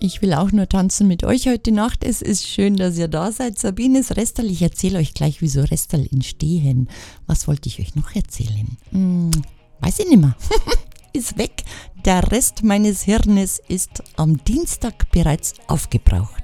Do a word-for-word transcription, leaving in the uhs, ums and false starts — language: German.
Ich will auch nur tanzen mit euch heute Nacht. Es ist schön, dass ihr da seid. Sabines Restal, ich erzähle euch gleich, wieso Restal entstehen. Was wollte ich euch noch erzählen? Hm, weiß ich nicht mehr. Ist weg. Der Rest meines Hirnes ist am Dienstag bereits aufgebraucht.